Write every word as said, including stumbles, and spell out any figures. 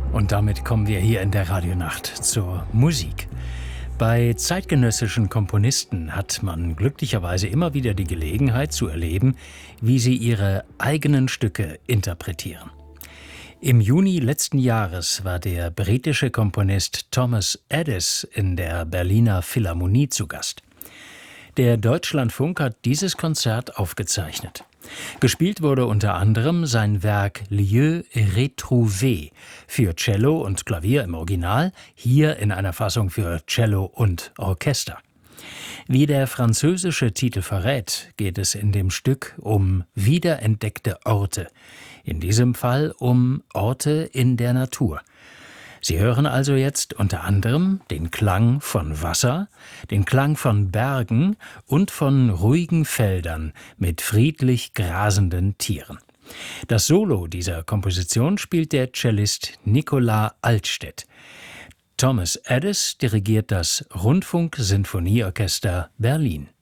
Und damit kommen wir hier in der Radionacht zur Musik. Bei zeitgenössischen Komponisten hat man glücklicherweise immer wieder die Gelegenheit zu erleben, wie sie ihre eigenen Stücke interpretieren. Im Juni letzten Jahres war der britische Komponist Thomas Addis in der Berliner Philharmonie zu Gast. Der Deutschlandfunk hat dieses Konzert aufgezeichnet. Gespielt wurde unter anderem sein Werk Lieux Retrouvé für Cello und Klavier im Original, hier in einer Fassung für Cello und Orchester. Wie der französische Titel verrät, geht es in dem Stück um wiederentdeckte Orte, in diesem Fall um Orte in der Natur. Sie hören also jetzt unter anderem den Klang von Wasser, den Klang von Bergen und von ruhigen Feldern mit friedlich grasenden Tieren. Das Solo dieser Komposition spielt der Cellist Nicolas Altstedt. Thomas Addis dirigiert das Rundfunk-Sinfonieorchester Berlin.